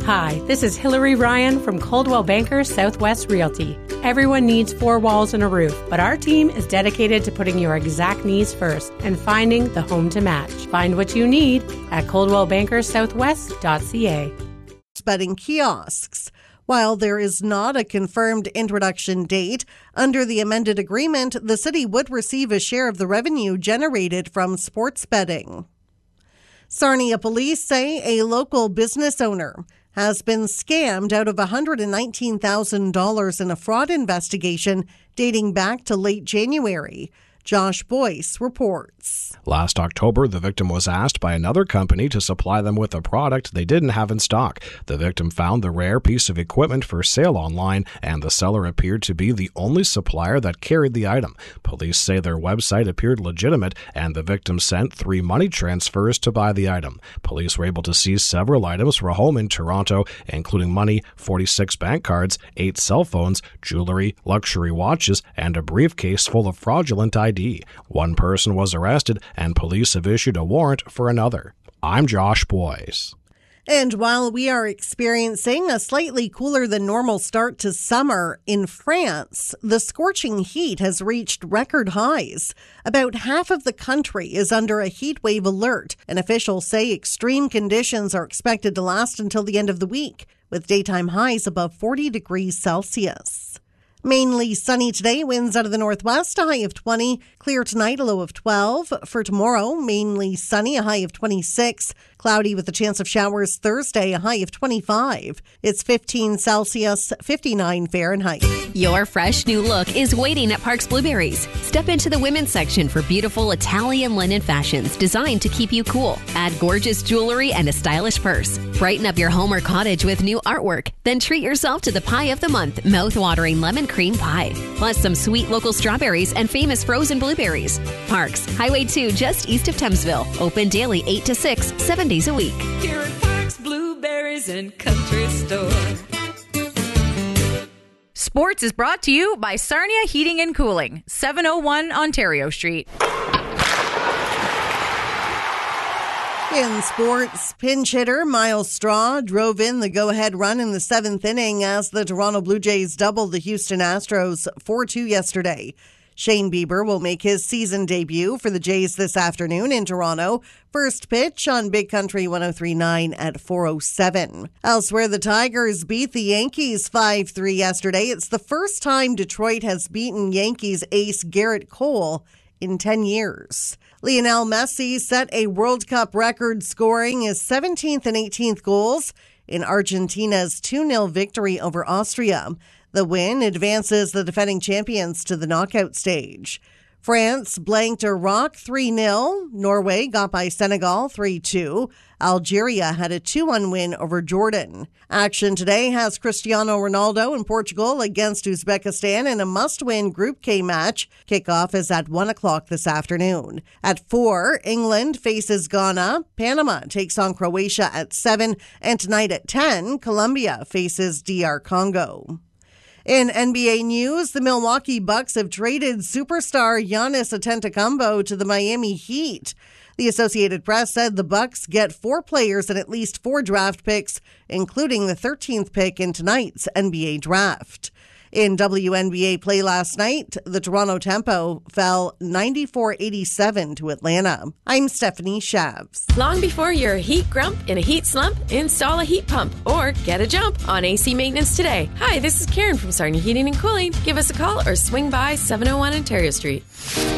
Hi, this is Hillary Ryan from Coldwell Banker Southwest Realty. Everyone needs 4 walls and a roof, but our team is dedicated to putting your exact needs first and finding the home to match. Find what you need at coldwellbankersouthwest.ca. Betting kiosks. While there is not a confirmed introduction date, under the amended agreement, the city would receive a share of the revenue generated from sports betting. Sarnia police say a local business owner has been scammed out of $119,000 in a fraud investigation dating back to late January. Josh Boyce reports. Last October, the victim was asked by another company to supply them with a product they didn't have in stock. The victim found the rare piece of equipment for sale online, and the seller appeared to be the only supplier that carried the item. Police say their website appeared legitimate, and the victim sent 3 money transfers to buy the item. Police were able to seize several items for a home in Toronto, including money, 46 bank cards, 8 cell phones, jewelry, luxury watches, and a briefcase full of fraudulent ID. One person was arrested, and police have issued a warrant for another. I'm Josh Boyce. And while we are experiencing a slightly cooler than normal start to summer in France, the scorching heat has reached record highs. About half of the country is under a heat wave alert, and officials say extreme conditions are expected to last until the end of the week, with daytime highs above 40 degrees Celsius. Mainly sunny today, winds out of the northwest, a high of 20. Clear tonight, a low of 12. For tomorrow, mainly sunny, a high of 26. Cloudy with a chance of showers Thursday, a high of 25. It's 15 Celsius, 59 Fahrenheit. Your fresh new look is waiting at Parks Blueberries. Step into the women's section for beautiful Italian linen fashions designed to keep you cool. Add gorgeous jewelry and a stylish purse. Brighten up your home or cottage with new artwork. Then treat yourself to the pie of the month, mouth-watering lemon cream pie. Plus some sweet local strawberries and famous frozen blueberries. Parks, Highway 2 just east of Thamesville. Open daily 8 to 6, 7 days a week. Here at Parks Blueberries and Country Store. Sports is brought to you by Sarnia Heating and Cooling, 701 Ontario Street. In sports, pinch hitter Miles Straw drove in the go-ahead run in the 7th inning as the Toronto Blue Jays doubled the Houston Astros 4-2 yesterday. Shane Bieber will make his season debut for the Jays this afternoon in Toronto. First pitch on Big Country 103.9 at 4:07. Elsewhere, the Tigers beat the Yankees 5-3 yesterday. It's the first time Detroit has beaten Yankees ace Garrett Cole in 10 years. Lionel Messi set a World Cup record, scoring his 17th and 18th goals in Argentina's 2-0 victory over Austria. The win advances the defending champions to the knockout stage. France blanked Iraq 3-0. Norway got by Senegal 3-2. Algeria had a 2-1 win over Jordan. Action today has Cristiano Ronaldo and Portugal against Uzbekistan in a must-win Group K match. Kickoff is at 1 o'clock this afternoon. At 4, England faces Ghana. Panama takes on Croatia at 7. And tonight at 10, Colombia faces DR Congo. In NBA news, the Milwaukee Bucks have traded superstar Giannis Antetokounmpo to the Miami Heat. The Associated Press said the Bucks get 4 players and at least 4 draft picks, including the 13th pick in tonight's NBA draft. In WNBA play last night, the Toronto Tempo fell 94-87 to Atlanta. I'm Stephanie Shavs. Long before you're a heat grump in a heat slump, install a heat pump or get a jump on AC maintenance today. Hi, this is Karen from Sarnia Heating and Cooling. Give us a call or swing by 701 Ontario Street.